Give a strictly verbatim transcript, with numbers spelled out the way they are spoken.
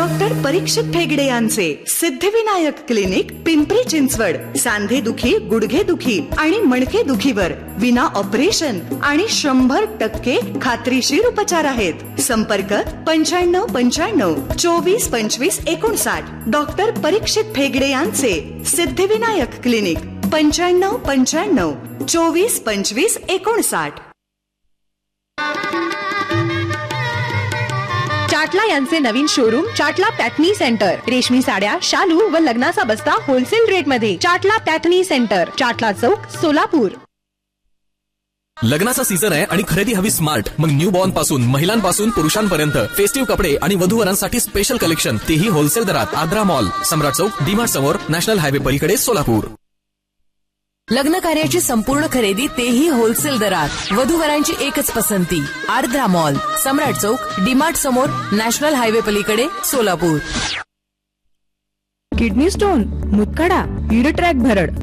Doctor परीक्षित फेगडे यांचे Siddhivinayak clinic Pimpri Chinchwad. सांधे दुखी, गुडघे दुखी आणि मणके दुखीवर विना ऑपरेशन आणि शंभर टक्के खात्रीशीर उपचार आहेत. संपर्क पंच्याण्णव पंच्याण्णव चोवीस पंचवीस एकोणसाठ. डॉक्टर परीक्षित फेगडे यांचे सिद्धिविनायक क्लिनिक पंच्याण्णव पंच्याण्णव चोवीस पंचवीस एकोणसाठ. चाटला यांचे नवीन शोरूम चाटला पॅटनी सेंटर. रेशमी साड्या, शालू व लग्नाचा बस्ता होलसेल रेट मध्ये. चाटला पॅटनी सेंटर, चाटला चौक, सोलापूर. लग्नाचा सीझन आहे आणि खरेदी हवी स्मार्ट. मग न्यू बॉर्न पासून महिलांपासून पुरुषांपर्यंत फेस्टिव्ह कपडे आणि वधूवरांसाठी स्पेशल कलेक्शन, तेही होलसेल दरात. आद्रा मॉल, सम्राट चौक, डीमार्ट समोर, नॅशनल हायवे पलीकडे, सोलापूर. लग्न कार्याची संपूर्ण खरेदी तेही होलसेल दरात. वधूवरांची एकच पसंती. आर्द्रा मॉल, सम्राट चौक, डीमार्ट समोर, नॅशनल हायवे पलीकडे, Solapur. Kidney stone, मुतखडा, uric track भरड,